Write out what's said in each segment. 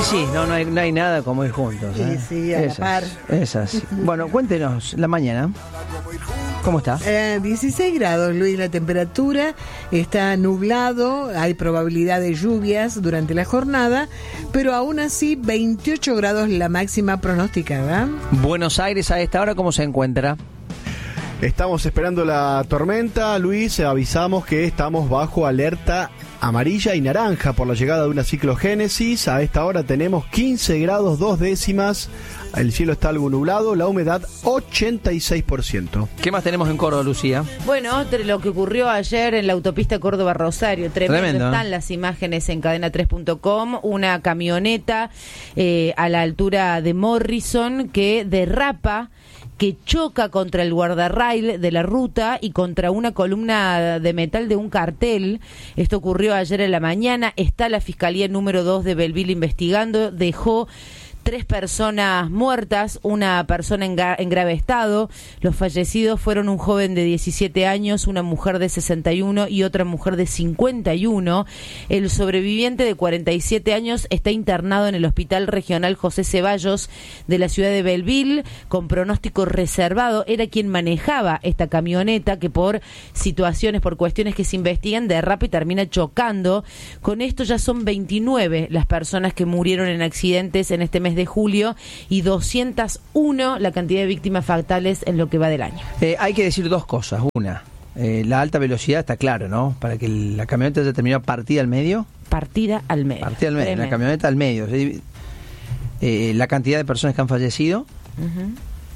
sí, no hay nada como ir juntos. Sí, a la par. Es así. Bueno, cuéntenos, la mañana, ¿cómo está? 16 grados, Luis, la temperatura, está nublado, hay probabilidad de lluvias durante la jornada, pero aún así 28 grados la máxima pronosticada. Buenos Aires a esta hora, ¿cómo se encuentra? Estamos esperando la tormenta, Luis, avisamos que estamos bajo alerta amarilla y naranja por la llegada de una ciclogénesis. A esta hora tenemos 15 grados 2 décimas, el cielo está algo nublado, la humedad 86%. ¿Qué más tenemos en Córdoba, Lucía? Bueno, lo que ocurrió ayer en la autopista Córdoba-Rosario, tremendo. Están las imágenes en cadena3.com, una camioneta a la altura de Morrison que derrapa, que choca contra el guardarrail de la ruta y contra una columna de metal de un cartel. Esto ocurrió ayer en la mañana. Está la Fiscalía número 2 de Belleville investigando. Dejó 3 personas muertas, una persona en grave estado. Los fallecidos fueron un joven de 17 años, una mujer de 61 y otra mujer de 51. El sobreviviente de 47 años está internado en el Hospital Regional José Ceballos de la ciudad de Belleville con pronóstico reservado. Era quien manejaba esta camioneta que por situaciones, por cuestiones que se investigan, derrapa y termina chocando. Con esto ya son 29 las personas que murieron en accidentes en este mes de julio y 201 la cantidad de víctimas fatales en lo que va del año. Hay que decir dos cosas. Una, la alta velocidad está claro, ¿no? Para que la camioneta haya terminado partida al medio. Partida al medio. La camioneta al medio. La cantidad de personas que han fallecido. Uh-huh.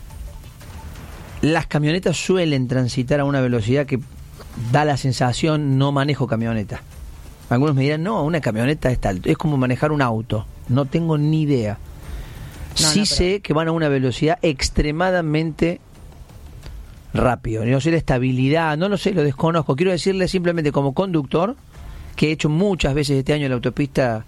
Las camionetas suelen transitar a una velocidad que da la sensación, no manejo camioneta. Algunos me dirán, no, una camioneta es como manejar un auto. No tengo ni idea. Sé que van a una velocidad extremadamente rápido. No sé la estabilidad, no lo sé, lo desconozco. Quiero decirle simplemente como conductor, que he hecho muchas veces este año la autopista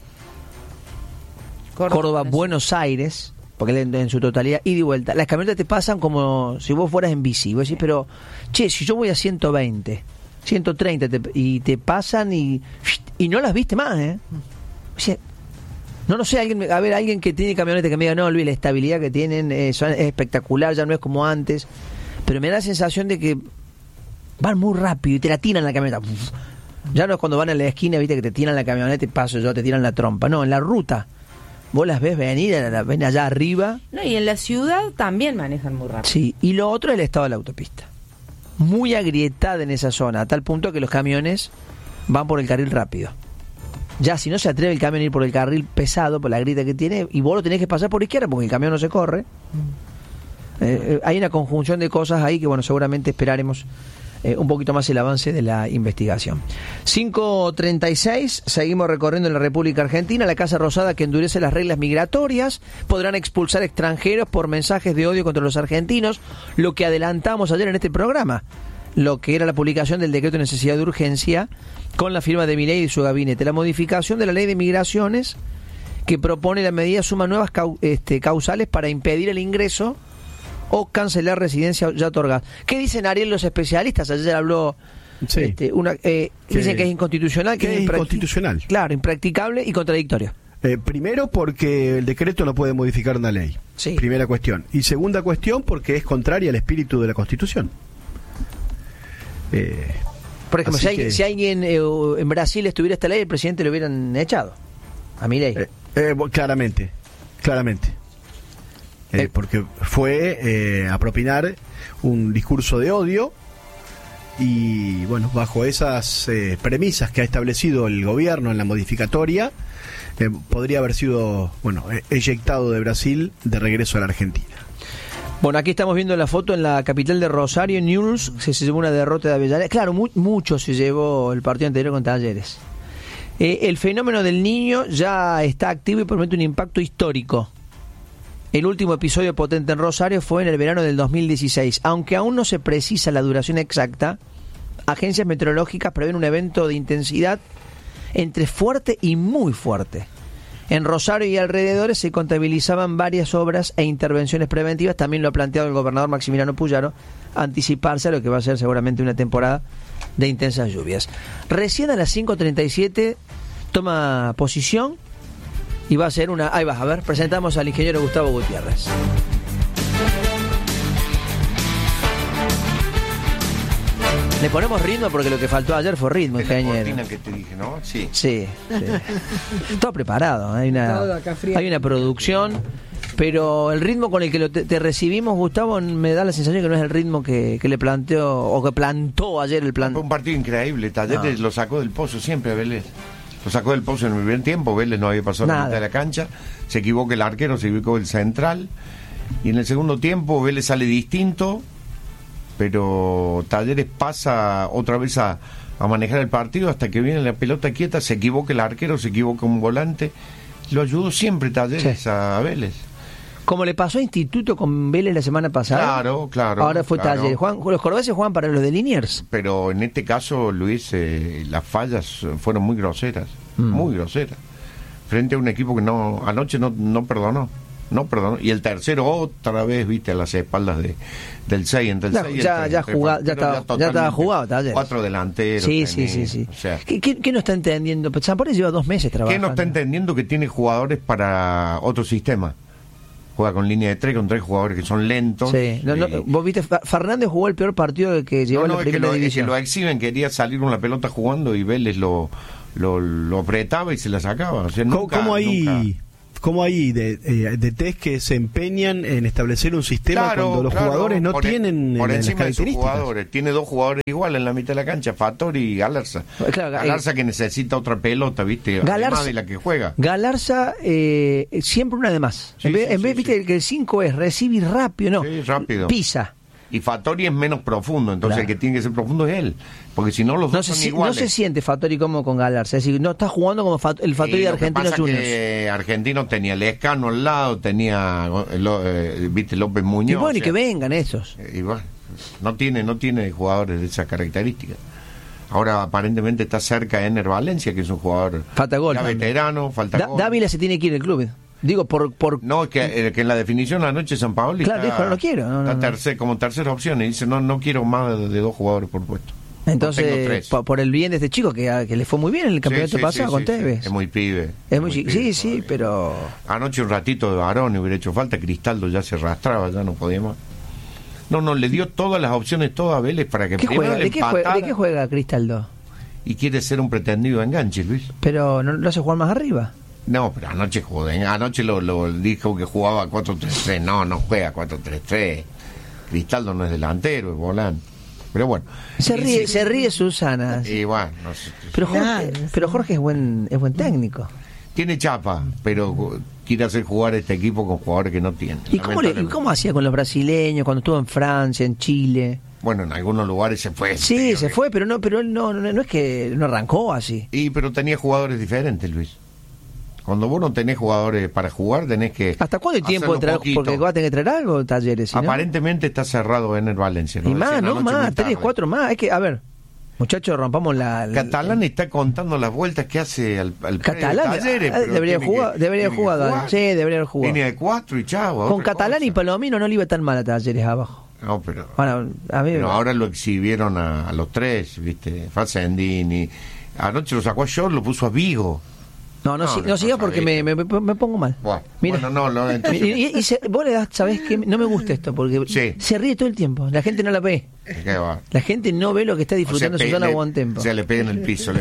Córdoba-Buenos Aires, porque en su totalidad, ida y vuelta. Las camionetas te pasan como si vos fueras en bici. Vos decís, pero, che, si yo voy a 120, 130 y te pasan y no las viste más, ¿eh? O sea, no lo sé, alguien que tiene camioneta que me diga, no, Luis, la estabilidad que tienen es espectacular, ya no es como antes, pero me da la sensación de que van muy rápido y te la tiran la camioneta. Ya no es cuando van a la esquina, viste, que te tiran la camioneta y paso yo, te tiran la trompa. No, en la ruta, vos las ves venir, las ven allá arriba. No, y en la ciudad también manejan muy rápido. Sí, y lo otro es el estado de la autopista. Muy agrietada en esa zona, a tal punto que los camiones van por el carril rápido. Ya si no se atreve el camión a ir por el carril pesado, por la grieta que tiene, y vos lo tenés que pasar por izquierda porque el camión no se corre. Hay una conjunción de cosas ahí que, bueno, seguramente esperaremos un poquito más el avance de la investigación. 5:36, seguimos recorriendo en la República Argentina. La Casa Rosada que endurece las reglas migratorias. Podrán expulsar extranjeros por mensajes de odio contra los argentinos, lo que adelantamos ayer en este programa, lo que era la publicación del decreto de necesidad de urgencia con la firma de Milei y su gabinete. La modificación de la ley de migraciones que propone la medida suma nuevas causales para impedir el ingreso o cancelar residencia ya otorgada. ¿Qué dicen, Ariel, los especialistas? Ayer habló dicen que es inconstitucional. Que es inconstitucional. Claro, impracticable y contradictorio. Primero porque el decreto no puede modificar una ley. Sí. Primera cuestión. Y segunda cuestión porque es contraria al espíritu de la Constitución. Por ejemplo, si alguien en Brasil estuviera esta ley, el presidente lo hubieran echado a Milei. Claramente. Porque fue a propinar un discurso de odio y, bueno, bajo esas premisas que ha establecido el gobierno en la modificatoria, podría haber sido, eyectado de Brasil de regreso a la Argentina. Bueno, aquí estamos viendo la foto en la capital de Rosario, Newell's, se llevó una derrota de Avellaneda. Claro, mucho se llevó el partido anterior con Talleres. El fenómeno del Niño ya está activo y promete un impacto histórico. El último episodio potente en Rosario fue en el verano del 2016. Aunque aún no se precisa la duración exacta, agencias meteorológicas prevén un evento de intensidad entre fuerte y muy fuerte. En Rosario y alrededores se contabilizaban varias obras e intervenciones preventivas. También lo ha planteado el gobernador Maximiliano Puyaro, anticiparse a lo que va a ser seguramente una temporada de intensas lluvias. Recién a las 5:37 toma posición Y va a ser una... Ahí vas, a ver, presentamos al ingeniero Gustavo Gutiérrez. Le ponemos ritmo porque lo que faltó ayer fue ritmo, ingeniero. La cortina que te dije, ¿no? Sí. Sí. Todo preparado. Hay una producción, pero el ritmo con el que te recibimos, Gustavo, me da la sensación que no es el ritmo que le planteó o que plantó ayer el plan. Fue un partido increíble. Talleres lo sacó del pozo siempre a Vélez. Lo sacó del pozo en el primer tiempo. Vélez no había pasado la mitad de la cancha. Se equivocó el arquero, se equivocó el central. Y en el segundo tiempo Vélez sale distinto, pero Talleres pasa otra vez a manejar el partido hasta que viene la pelota quieta, se equivoca el arquero, se equivoca un volante. Lo ayudó siempre Talleres a Vélez. Como le pasó a Instituto con Vélez la semana pasada. Claro. Ahora fue Talleres. Los cordobeses juegan para los de Liniers. Pero en este caso, Luis, las fallas fueron muy groseras. Muy groseras. Frente a un equipo que anoche no perdonó. No, perdón. Y el tercero otra vez, viste, a las espaldas del 6 entre el 6 y el 3. Ya estaba jugado Talleres. 4 delanteros. Sí. O sea, ¿Qué no está entendiendo? Zampores lleva 2 meses trabajando. ¿Qué no está entendiendo? Que tiene jugadores para otro sistema. Juega con línea de 3, con 3 jugadores que son lentos. Sí. Vos viste, Fernández jugó el peor partido que llevó en la primera división. Es que lo exhiben, quería salir con la pelota jugando y Vélez lo apretaba y se la sacaba. O sea, ¿Cómo hay de test que se empeñan en establecer un sistema cuando los jugadores no tienen por las encima de sus características? jugadores? Tiene 2 jugadores igual en la mitad de la cancha, Fattori y Galarza. Galarza que necesita otra pelota, ¿viste? Además de la que juega. Galarza siempre una de más. En vez viste que el 5 es recibir rápido, no. Sí, rápido. Pisa. Y Fattori es menos profundo, entonces el que tiene que ser profundo es él, porque si no los dos son iguales. No se siente Fattori como con Galarza, es decir, no está jugando como el Fattori de Argentinos Juniors. Argentino tenía Lescano al lado, tenía viste López Muñoz. Y bueno, y que vengan esos. Y bueno, no tiene jugadores de esas características. Ahora aparentemente está cerca Ener Valencia, que es un jugador ya veterano, falta gol. Dávila se tiene que ir del club. Digo, No, es que en la definición anoche San Paoli claro, dijo, no lo quiero. Como tercera opción, y dice, no quiero más de 2 jugadores por puesto. Entonces, por el bien de este chico, que le fue muy bien en el campeonato pasado con Tevez. Es muy pibe. Sí, pero... Anoche un ratito de varón hubiera hecho falta, Cristaldo ya se arrastraba, ya no podía más. No, le dio todas las opciones, todas a Vélez para que primero le empatara. ¿De qué juega Cristaldo? Y quiere ser un pretendido enganche, Luis. Pero no lo hace jugar más arriba. No, pero anoche lo dijo que jugaba 4-3-3. No juega 4-3-3. Cristaldo no es delantero, es volante. Pero bueno. Se ríe Susana. Y bueno, no sé. Pero Jorge es buen técnico. Tiene chapa, pero quiere hacer jugar este equipo con jugadores que no tienen. ¿Y cómo hacía con los brasileños cuando estuvo en Francia, en Chile? Bueno, en algunos lugares se fue. Sí, se fue, pero él no es que no arrancó así. Pero tenía jugadores diferentes, Luis. Cuando vos no tenés jugadores para jugar, tenés que... ¿Hasta cuándo hay tiempo de traer? Porque vas a tener que traer algo, Talleres. Aparentemente está cerrado en el Valencia. Y más, 3, 4 más. Es que, a ver, muchachos, rompamos la... Catalán está contando las vueltas que hace al Catalán Talleres. Debería haber jugado. Sí, debería haber jugado. Línea de 4 y chavo. Con Catalán y Palomino no le iba tan mal a Talleres abajo. No, pero... Bueno, pero ahora lo exhibieron a los 3, ¿viste? Facendini. Anoche lo sacó a Short, lo puso a Vigo. No sigas porque me pongo mal. Mira. Vos le das, ¿sabés qué? No me gusta esto porque se ríe todo el tiempo. La gente no la ve. La gente no ve lo que está disfrutando Susana Bontempo. O sea, le pega en el piso.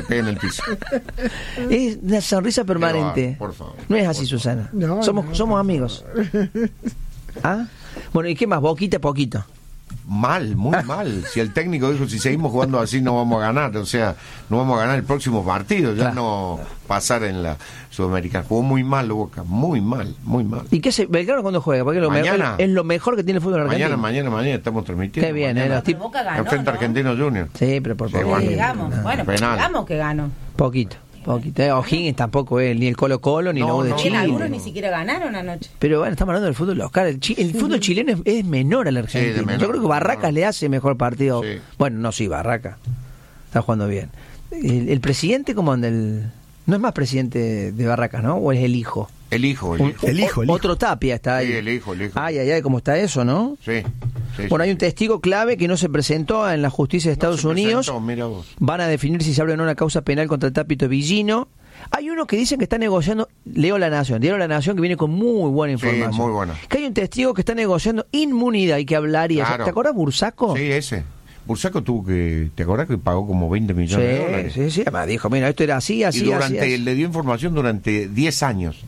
Es una sonrisa permanente. Por favor. No es así, Susana. Somos amigos. ¿Ah? Bueno, ¿y qué más? Boquita a poquito. Muy mal. Si el técnico dijo, si seguimos jugando así no vamos a ganar, o sea, no vamos a ganar el próximo partido, ya no pasar en la Sudamericana. Jugó muy mal Boca, muy mal. ¿Y qué Belgrano cuándo juega? Porque mañana. Es lo mejor que tiene el fútbol argentino. Mañana estamos transmitiendo. Qué bien, Boca ganó, enfrente a Argentinos Juniors. Sí, pero por poco. Digamos que ganó. Poquito. O'Higgins tampoco es ni el Colo-Colo ni la U de Chile. Algunos ni siquiera ganaron anoche. Pero bueno, estamos hablando del fútbol local. El fútbol chileno es menor al argentino. Yo creo que Barracas le hace mejor partido. Sí. Bueno, Barracas está jugando bien. El presidente, ¿cómo anda? No es más presidente de Barracas, ¿no? ¿O es el hijo? El hijo. Otro Tapia está ahí. Sí, el hijo. Ay, ¿cómo está eso, no? Sí. Bueno, hay un testigo clave que no se presentó en la justicia de Estados Unidos. Mira vos. Van a definir si se abre o no una causa penal contra el Tapito Villino. Hay uno que dicen que está negociando, Diario La Nación, que viene con muy buena información. Sí, muy buena. Que hay un testigo que está negociando inmunidad, hay que hablar y claro. ¿Te acuerdas Bursaco? Sí, ese. Bursaco tuvo que, ¿te acuerdas que pagó como 20 millones de dólares? Sí, además dijo, mira, esto era así, y le dio información durante 10 años.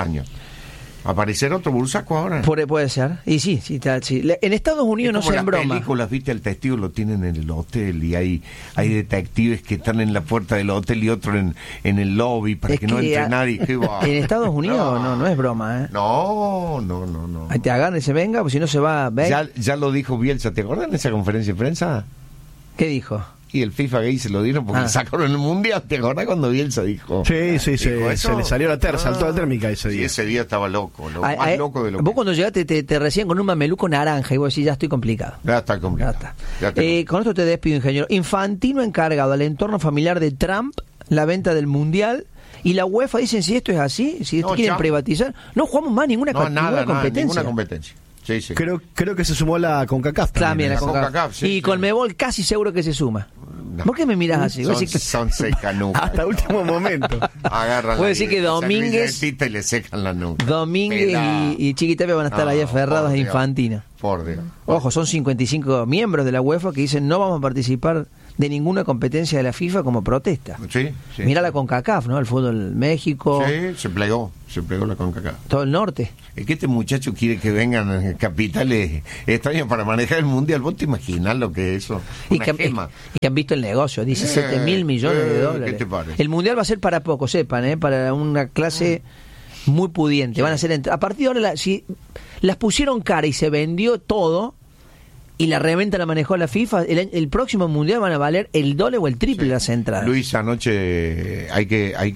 ¿Aparecerá otro Bursaco ahora? Puede ser. Y sí. En Estados Unidos no se en broma. En las películas, viste, el testigo lo tienen en el hotel y hay detectives que están en la puerta del hotel y otro en el lobby para que no entre nadie. En Estados Unidos no es broma, ¿eh? No. Ahí te agarran y se venga, pues si no se va... Ya lo dijo Bielsa, ¿te acuerdas en esa conferencia de prensa? ¿Qué dijo? Y el FIFA Gay se lo dieron porque sacaron el Mundial. ¿Te acordás cuando Bielsa dijo? Sí, se le salió la saltó la térmica ese día. Sí, ese día estaba loco, más loco de lo que... Vos cuando llegaste te recién con un mameluco naranja y vos decís, ya estoy complicado. Ya está complicado. Con esto te despido, ingeniero. Infantino encargado al entorno familiar de Trump, la venta del Mundial... Y la UEFA dicen, si esto es así, si esto quieren privatizar, no jugamos más ninguna competencia. Ninguna competencia. Sí. Creo que se sumó la CONCACAF también. La CONCACAF, sí, y Conmebol casi seguro que se suma. No. ¿Por qué me miras así? Son secanucas. Hasta último momento. Agarran. Puedo decir que Domínguez y le secan la nuca. Domínguez y Chiquitapia van a estar ahí aferrados a Infantino. Por Dios. Ojo, son 55 miembros de la UEFA que dicen no vamos a participar de ninguna competencia de la FIFA como protesta. Sí. Mira la CONCACAF, ¿no? El fútbol México. Sí, se plegó la CONCACAF. Todo el norte. Es que este muchacho quiere que vengan capitales extraños para manejar el mundial. ¿Vos te imaginás lo que es eso? Y que han visto el negocio, 17 mil millones de dólares. ¿Qué te parece? El mundial va a ser para poco, sepan, para una clase muy pudiente. Van a ser a partir de ahora, si las pusieron cara y se vendió todo y la reventa la manejó la FIFA, el próximo mundial van a valer el doble o el triple las entradas. Luis, anoche hay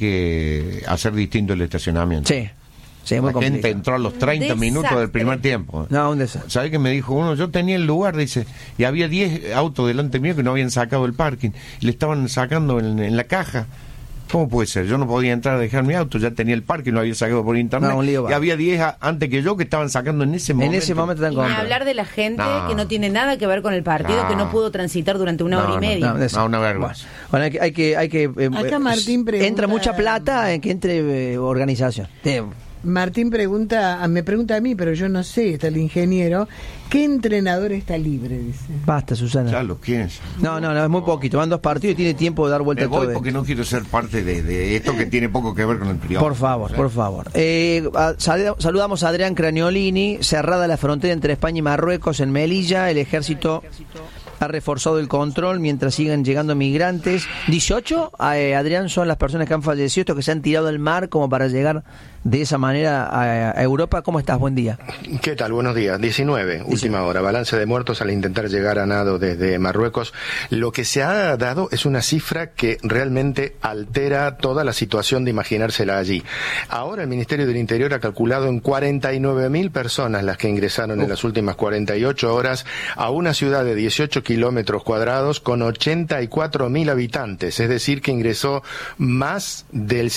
que hacer distinto el estacionamiento. Sí, muy la gente entró a los 30 minutos del primer tiempo. No, un desastre. ¿Sabes qué me dijo uno? Yo tenía el lugar, dice, y había 10 autos delante mío que no habían sacado el parking, y le estaban sacando en la caja. ¿Cómo puede ser? Yo no podía entrar a dejar mi auto, ya tenía el parque, lo había sacado por internet. Y había 10 antes que yo que estaban sacando en ese momento. En ese momento y ni hablar de la gente que no tiene nada que ver con el partido, que no pudo transitar durante una hora y media. Una vergüenza. Bueno, hay que acá Martín pregunta, entra mucha plata en que entre organización. Martín me pregunta a mí, pero yo no sé, está el ingeniero, ¿qué entrenador está libre? Dice. Basta, Susana. Ya lo quiens. No, es muy poquito, van 2 partidos y tiene tiempo de dar vuelta a todo. Me voy porque no quiero ser parte de esto que tiene poco que ver con el privado. Por favor. Saludamos a Adrián Craniolini, cerrada la frontera entre España y Marruecos en Melilla, el ejército ha reforzado el control mientras siguen llegando migrantes. 18, Adrián, son las personas que han fallecido, estos que se han tirado al mar como para llegar de esa manera a Europa. ¿Cómo estás? Buen día. ¿Qué tal? Buenos días. 19, última hora. Balance de muertos al intentar llegar a nado desde Marruecos. Lo que se ha dado es una cifra que realmente altera toda la situación de imaginársela allí. Ahora el Ministerio del Interior ha calculado en 49.000 personas las que ingresaron en las últimas 48 horas a una ciudad de 18 kilómetros cuadrados con 84.000 habitantes, es decir que ingresó más del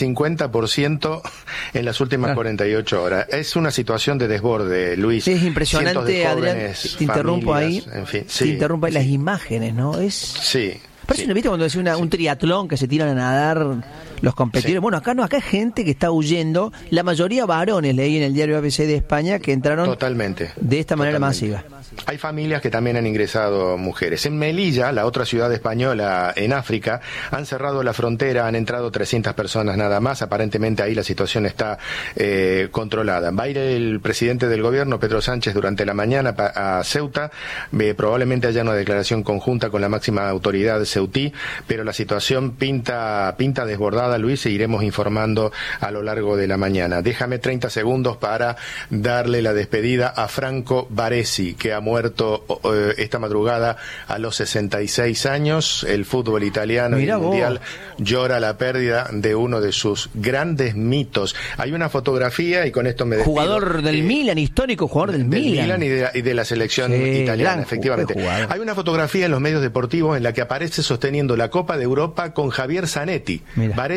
50% en las últimas 48 horas. Es una situación de desborde, Luis. Es impresionante, Adrián, te interrumpo ahí, en fin, te interrumpo ahí, las imágenes, ¿no? Sí. Parece, ¿no viste cuando es un triatlón que se tiran a nadar los competidores? Sí. Bueno, acá hay gente que está huyendo, la mayoría varones, leí en el diario ABC de España, que entraron de esta manera masiva. Hay familias que también han ingresado mujeres. En Melilla, la otra ciudad española en África, han cerrado la frontera, han entrado 300 personas nada más. Aparentemente ahí la situación está controlada. Va a ir el presidente del gobierno, Pedro Sánchez, durante la mañana a Ceuta. Probablemente haya una declaración conjunta con la máxima autoridad ceutí, pero la situación pinta desbordada, Luis, e iremos informando a lo largo de la mañana. Déjame 30 segundos para darle la despedida a Franco Baresi, que ha muerto esta madrugada a los 66 años. El fútbol italiano y mundial llora la pérdida de uno de sus grandes mitos. Hay una fotografía, y con esto me despido. Jugador del Milan, histórico jugador del Milan. Y de la selección italiana, efectivamente. Hay una fotografía en los medios deportivos en la que aparece sosteniendo la Copa de Europa con Javier Zanetti.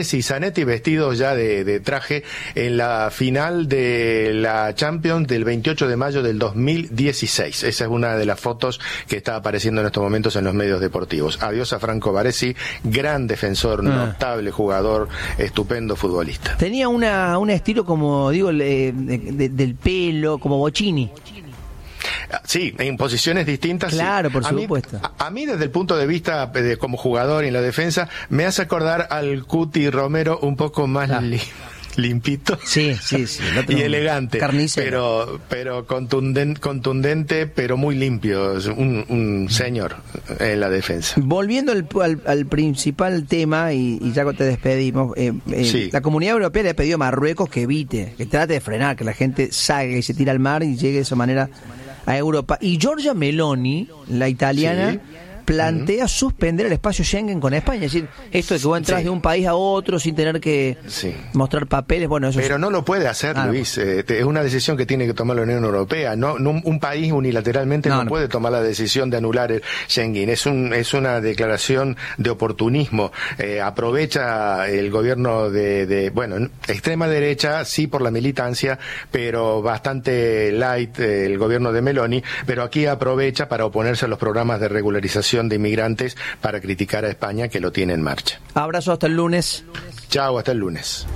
Suárez y Zanetti vestidos ya de traje en la final de la Champions del 28 de mayo del 2016. Esa es una de las fotos que está apareciendo en estos momentos en los medios deportivos. Adiós a Franco Baresi, gran defensor, notable jugador, estupendo futbolista. Tenía un estilo, como digo, del pelo, como Bocini. Sí, en posiciones distintas. Claro, sí. por supuesto. A mí, desde el punto de vista como jugador y en la defensa, me hace acordar al Cuti Romero un poco más limpito. Sí. Y elegante. Carnicero. Pero contundente, pero muy limpio. Un señor en la defensa. Volviendo al principal tema, y ya te despedimos, sí. La Comunidad Europea le ha pedido a Marruecos que evite, que trate de frenar, que la gente salga y se tire al mar y llegue de esa manera a Europa. Y Giorgia Meloni, la italiana, sí, plantea suspender el espacio Schengen con España. Es decir, esto de que vos entras de un país a otro sin tener que mostrar papeles, bueno, eso. Pero no lo puede hacer, Luis. Es una decisión que tiene que tomar la Unión Europea. No un país unilateralmente no puede tomar la decisión de anular el Schengen. Es una declaración de oportunismo. Aprovecha el gobierno de extrema derecha, sí, por la militancia, pero bastante light el gobierno de Meloni, pero aquí aprovecha para oponerse a los programas de regularización de inmigrantes para criticar a España, que lo tiene en marcha. Abrazo, hasta el lunes. Chao, hasta el lunes.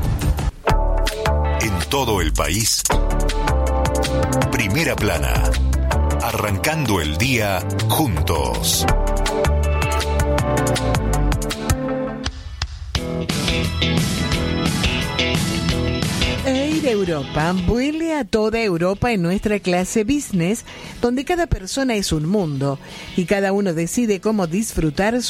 En todo el país, Primera Plana, arrancando el día juntos. Air Europa vuele a toda Europa en nuestra clase business, donde cada persona es un mundo y cada uno decide cómo disfrutar